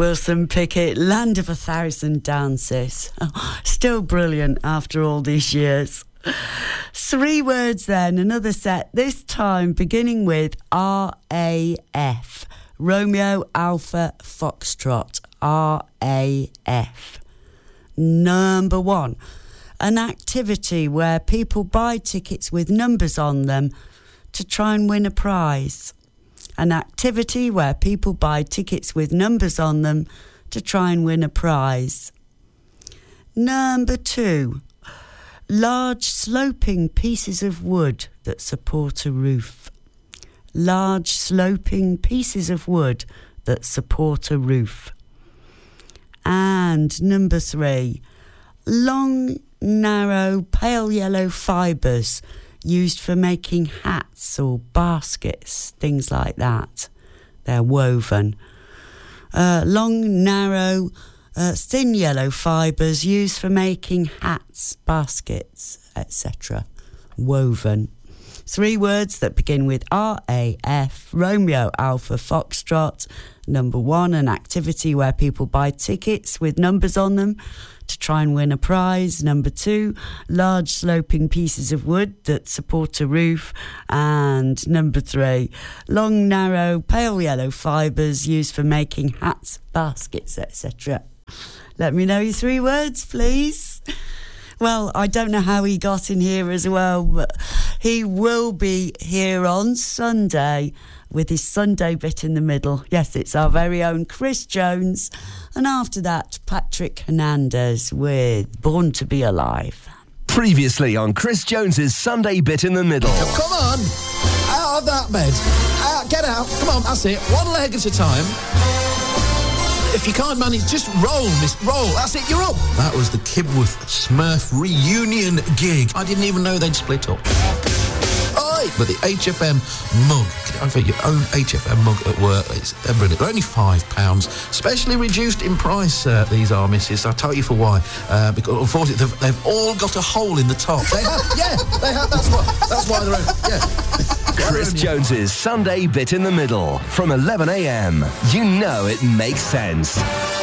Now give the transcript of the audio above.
Wilson Pickett, Land of a Thousand Dances. Oh, still brilliant after all these years. 3 words then, another set, this time beginning with RAF. Romeo Alpha Foxtrot. RAF. Number 1. An activity where people buy tickets with numbers on them to try and win a prize. An activity where people buy tickets with numbers on them to try and win a prize. Number 2. Large sloping pieces of wood that support a roof. Large sloping pieces of wood that support a roof. And number 3. Long, narrow, pale yellow fibres used for making hats or baskets, things like that. They're woven. Long, narrow, thin yellow fibres used for making hats, baskets, etc. Woven. 3 words that begin with RAF. Romeo Alpha Foxtrot. Number 1, an activity where people buy tickets with numbers on them to try and win a prize. Number 2, large sloping pieces of wood that support a roof. And number 3, long, narrow, pale yellow fibres used for making hats, baskets, etc. Let me know your 3 words, please. Well, I don't know how he got in here as well, but he will be here on Sunday with his Sunday bit in the middle. Yes, it's our very own Chris Jones. And after that, Patrick Hernandez with Born to Be Alive. Previously on Chris Jones's Sunday bit in the middle. Come on, out of that bed. Get out. Come on, that's it. 1 leg at a time. If you can't manage, just roll, miss. Roll. That's it, you're up. That was the Kibworth Smurf reunion gig. I didn't even know they'd split up. Oi! But the HFM mug. I've got your own HFM mug at work. They're brilliant. They're only £5. Specially reduced in price, these are, missus. I'll tell you for why. Because, unfortunately, they've all got a hole in the top. They have, yeah, they have. That's why they're only, yeah. Chris Jones's Sunday bit in the middle from 11 a.m. You know it makes sense.